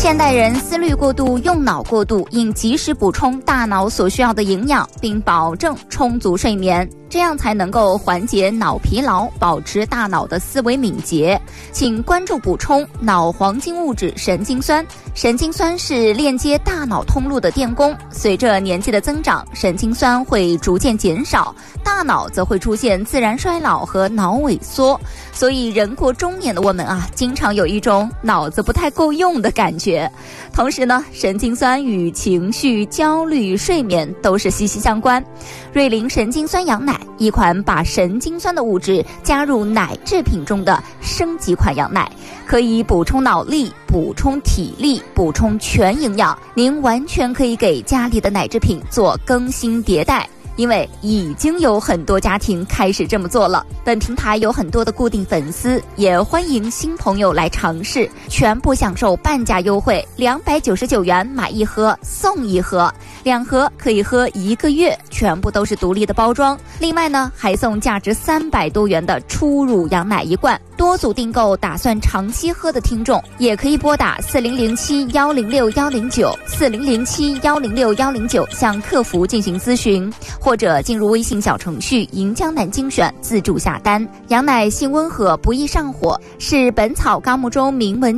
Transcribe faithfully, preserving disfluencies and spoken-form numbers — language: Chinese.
现代人思虑过度、用脑过度，应及时补充大脑所需要的营养，并保证充足睡眠，这样才能够缓解脑疲劳，保持大脑的思维敏捷。请关注补充脑黄金物质神经酸。神经酸是链接大脑通路的电工，随着年纪的增长，神经酸会逐渐减少，大脑则会出现自然衰老和脑萎缩。所以人过中年的我们啊，经常有一种脑子不太够用的感觉。同时呢，神经酸与情绪、焦虑、睡眠都是息息相关。瑞林神经酸羊奶，一款把神经酸的物质加入奶制品中的升级款羊奶，可以补充脑力、补充体力、补充全营养。您完全可以给家里的奶制品做更新迭代，因为已经有很多家庭开始这么做了。本平台有很多的固定粉丝，也欢迎新朋友来尝试，全部享受半价优惠，两百九十九元买一盒送一盒，两盒可以喝一个月，全部都是独立的包装。另外呢，还送价值三百多元的初乳羊奶一罐。多组订购打算长期喝的听众，也可以拨打四零零七幺零六幺零九四零零七幺零六幺零九向客服进行咨询，或者进入微信小程序银江南精选自助下单。羊奶性温和，不易上火，是本草纲目中明文